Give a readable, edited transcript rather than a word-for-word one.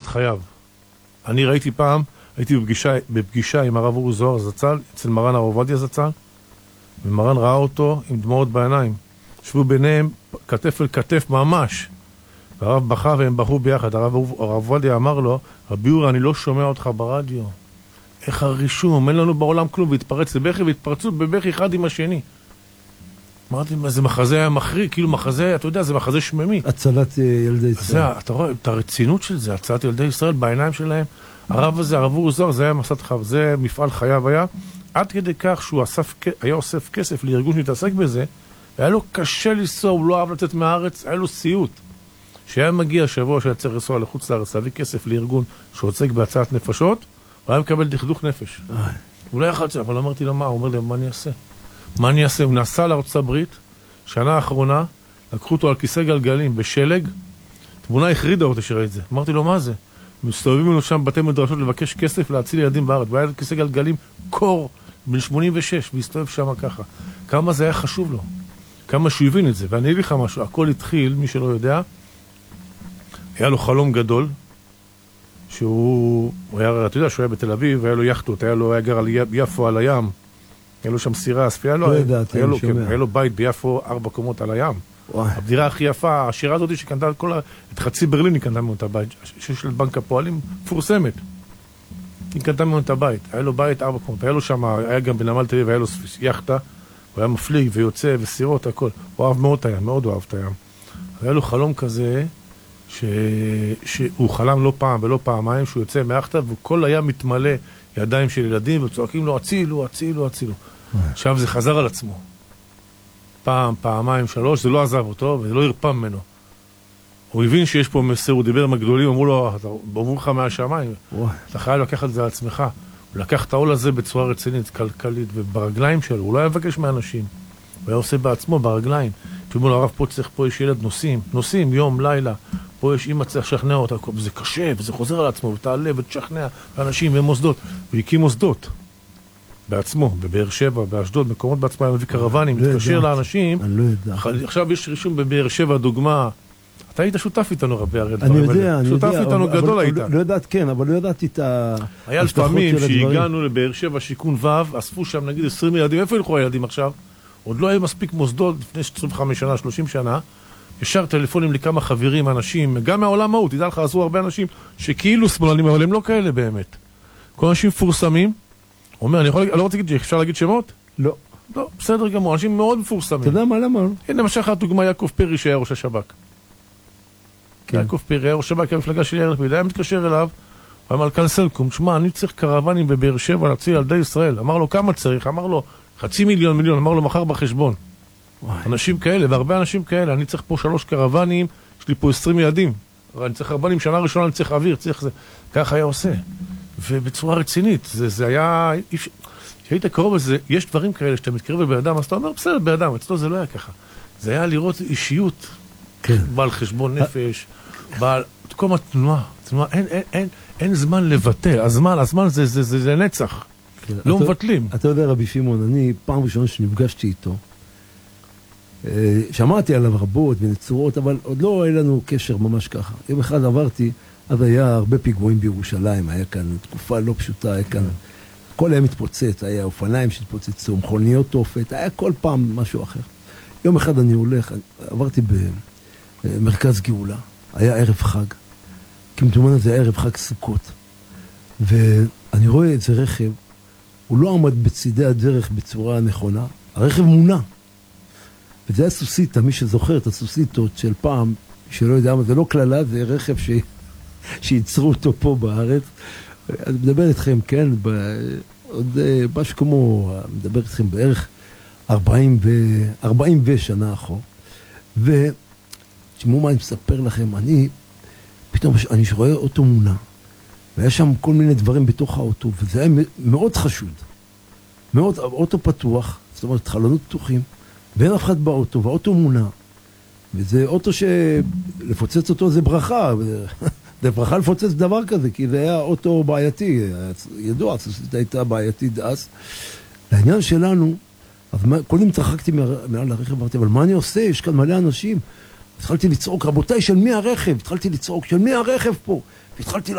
חייו. אני ראיתי פעם, הייתי בפגישה עם הרב אורי זוהר זצ"ל, אצל מרן הרב עובדיה זצ"ל, ומרן ראה אותו עם דמעות בעיניים. ישבו ביניהם כתף אל כתף ממש. והרב בכה והם בכו ביחד. הרב עובדיה אמר לו, רבי אורי, אני לא שומע אותך ברדיו. איך הרישום? אין לנו בעולם כלום. והתפרץ לבכי והתפרצו בבכי אחד עם השני. אמרתי, זה מחזה היה מחריק, כאילו מחזה, אתה יודע, זה מחזה שממי. הצלת ילדי ישראל. אתה רואה את הרצינות של זה, הצלת ילדי ישראל בעיניים שלהם. הרב הזה, הרב אורי זוהר, זה היה מסד חייו, זה מפעל חייו היה. עד כדי כך שהוא היה אוסף כסף לארגון שהתעסק בזה, היה לו קשה לנסוע, הוא לא אהב לצאת מהארץ, היה לו סיוט. שהיה מגיע שבוע שהיה צריך לנסוע לחוץ לארץ, להביא כסף לארגון שעוסק בהצלת נפשות, הוא היה מקבל דכדוך נפש. הוא לא יכל לצאת, אבל אמרתי לו מה, הוא אומר לי, מה אני אעשה? מה אני אעשה? הוא נסע לארצות הברית, שנה האחרונה, לקחו אותו על כיסא גלגלים בשלג, תמונה החרידה אותי שראה את זה. אמרתי לו, מה זה? מסתובבים לנו שם בתי מדרשות לבקש כסף להציל ילדים בארץ, והיה כיסא גלגלים קור, בן 86, והסתובב שם ככה. כמה זה היה חשוב לו, כמה שהוא הבין את זה. ואני אגיד לך משהו, הכל התחיל, מי שלא יודע, היה לו חלום גדול, שהוא היה, אתה יודע, שהוא היה בתל אביב, היה לו יחטות, היה גר על יפו על הים, היה לו שם סירה, אספיה, היה לו בית ביפו 4 קומות על הים. הדירה הכי יפה, השירה הזאת שקנתה את חצי ברלין, היא קנתה ממנו את הבית, שיש של בנק הפועלים, פורסמת. היא קנתה ממנו את הבית, היה לו בית 4 קומות, היה לו שם, היה גם בנמל תל אביב, היה לו יחטה, הוא היה מפליג ויוצא וסירות, הכל. הוא אהב מאוד את הים, מאוד אוהב את הים. היה לו חלום כזה, שהוא חלם לא פעם ולא פעמיים, שהוא יוצא מהיחטה, וכל הים מתמלא ידיים של ילדים, וצועקים לו, הצילו, הצילו, הצילו. עכשיו זה חזר על עצמו. פעם, פעמיים, 3, זה לא עזב אותו, וזה לא הרפא ממנו. הוא הבין שיש פה מסר, הוא דיבר עם הגדולים, אמרו לו, אמרו לך מהשמיים, אתה חייב לקחת את זה על עצמך. הוא לקח את העול הזה בצורה רצינית, כלכלית, וברגליים שלו, הוא לא היה מבקש מאנשים. הוא היה עושה בעצמו, ברגליים. תאמרו לו, הרב, פה יש ילד, נוסעים, יום, לילה, פה יש אמא צריך לשכנע אותה, וזה קשה, וזה חוזר על עצמו, ותעלה ותשכנע לאנשים ומוסדות. הוא הקים מוסדות בעצמו, בבאר שבע, באשדוד, מקומות בעצמו, היה מביא קרוונים, להתקשר לאנשים. אני לא יודע. עכשיו יש רישום בבאר שבע, דוגמה, אתה היית שותף איתנו רבי הרי אני יודע, שותף איתנו גדול היית. לא יודעת, כן, אבל לא ידעתי את היה לפעמים שהגענו לבאר שבע, שיכון ו', אספו שם נגיד 20 ילדים, איפה ילכו הילדים עכשיו? עוד לא היה מספיק מוסדות לפני 25 שנה, 30 שנה, ישר טלפונים לכמה חברים, אנשים, גם מהעולם ההוא, תדע לך, עזרו הרבה אנשים שכאילו שמאלנים, אבל הם לא כאלה באמת. כל אנשים מפורסמים, אומר, אני לא רוצה להגיד, אפשר להגיד שמות? לא. לא, בסדר גמור, אנשים מאוד מפורסמים. אתה יודע מה, למה? הנה, למשל, הדוגמה יעקב פרי שהיה ראש השב"כ. יעקב פרי היה ראש השב"כ, המפלגה של יאיר לפיד, היה מתקשר אליו, הוא אמר, כאן סלקום, תשמע, אני צריך קרוונים בבאר שבע להציל ילדי ישראל. אמר לו, כמה צריך? אמר לו, 500,000, אמר לו, מחר בחשבון. אנשים כאלה, והרבה אנשים כאלה, אני צריך פה 3 קרוונים, יש לי פה 20 ילדים, אני צריך 40, שנה ראשונה אני צריך אוויר, צריך זה. כך היה עושה. ובצורה רצינית, זה היה, כשהיית קרוב לזה, יש דברים כאלה שאתה מתקרב לבן אדם, אז אתה אומר, בסדר, בן אדם, אצלו זה לא היה ככה. זה היה לראות אישיות, בעל חשבון נפש, בעל, כל התנועה, אין זמן לבטל, הזמן זה נצח, לא מבטלים. אתה יודע רבי שמעון, אני פעם ראשונה שנפגשתי איתו, שמעתי עליו רבות ונצורות, אבל עוד לא היה לנו קשר ממש ככה. יום אחד עברתי, אז היה הרבה פיגועים בירושלים, היה כאן תקופה לא פשוטה, היה כאן, הכל היה מתפוצץ, היה אופניים שהתפוצצו, מכוניות תופת, היה כל פעם משהו אחר. יום אחד אני הולך, עברתי במרכז גאולה, היה ערב חג, כמדומן הזה ערב חג סוכות, ואני רואה איזה רכב, הוא לא עמד בצידי הדרך בצורה נכונה, הרכב מונע, וזה היה סוסיטה, מי שזוכר את הסוסיטות של פעם, שלא יודע מה, זה לא כללה, זה רכב שיצרו אותו פה בארץ. אני מדבר איתכם, כן, עוד משהו כמו, מדבר איתכם בערך 40 שנה אחורה. ותשמעו מה אני מספר לכם, פתאום אני רואה אוטו מונע, והיה שם כל מיני דברים בתוך האוטו, וזה היה מאוד חשוד. מאוד, אוטו פתוח, זאת אומרת, חלונות פתוחים, ואין אף אחד באוטו, והאוטו מונע. וזה אוטו שלפוצץ אותו זה ברכה, זה ברכה לפוצץ דבר כזה, כי זה היה אוטו בעייתי, ידוע, הסוסית הייתה בעייתית אז. לעניין שלנו, אז קודם צחקתי מעל הרכב, אמרתי, אבל מה אני עושה? יש כאן מלא אנשים. התחלתי לצעוק, רבותיי, של מי הרכב? התחלתי לצעוק, של מי הרכב פה? והתחלתי